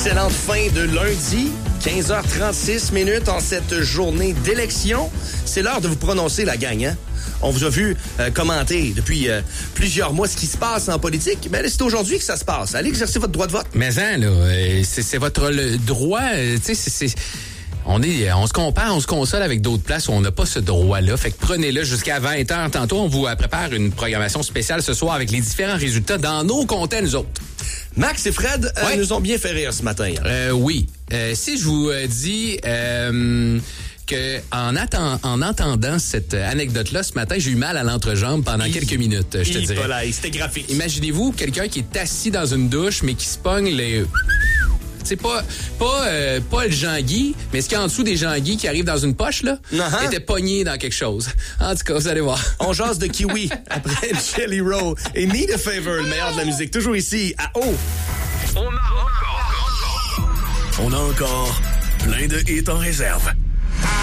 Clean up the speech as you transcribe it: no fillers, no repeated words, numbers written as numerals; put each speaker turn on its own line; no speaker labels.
Excellente fin de lundi, 15h36 minutes en cette journée d'élection. C'est l'heure de vous prononcer, la gang, hein? On vous a vu commenter depuis plusieurs mois ce qui se passe en politique. Mais là, c'est aujourd'hui que ça se passe. Allez exercer votre droit de vote.
Mais là, c'est votre droit. Tu sais, on se compare, on se console avec d'autres places où on n'a pas ce droit-là. Fait que prenez-le jusqu'à 20h. Tantôt, on vous prépare une programmation spéciale ce soir avec les différents résultats dans nos comtés, nous autres.
Max et Fred nous ont bien fait rire ce matin.
Oui. Si je vous dis que en entendant cette anecdote-là ce matin, j'ai eu mal à l'entrejambe pendant quelques minutes, je te dirais.
Voilà, c'était graphique.
Imaginez-vous quelqu'un qui est assis dans une douche, mais qui se pogne les... C'est pas le Jean-Guy, mais ce qu'il y a en dessous des Jean-Guy qui arrivent dans une poche, là, était pogné dans quelque chose. En tout cas, vous allez voir.
On jase de kiwi après Jelly Roll et Need a Favor, le meilleur de la musique. Toujours ici, à O.
On a encore plein de hits en réserve.